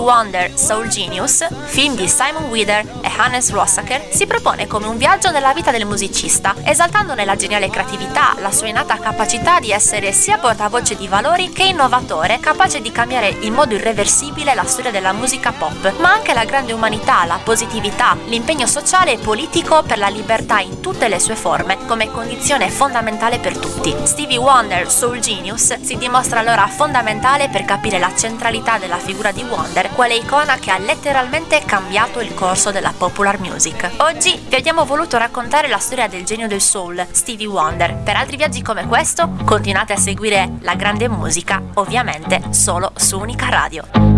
Wonder, Soul Genius, film di Simon Wither e Hannes Rossaker, si propone come un viaggio nella vita del musicista, esaltandone la geniale creatività, la sua innata capacità di essere sia portavoce di valori che innovatore, capace di cambiare in modo irreversibile la storia della musica pop, ma anche la grande umanità, la positività, l'impegno sociale e politico per la libertà in tutte le sue forme, come condizione fondamentale per tutti. Stevie Wonder, Soul Genius, si dimostra allora fondamentale per capire la centralità della figura di Wonder, quale icona che ha letteralmente cambiato il corso della popular music. Oggi vi abbiamo voluto raccontare la storia del genio del soul, Stevie Wonder. Per altri viaggi come questo, continuate a seguire la grande musica, ovviamente solo su Unica Radio.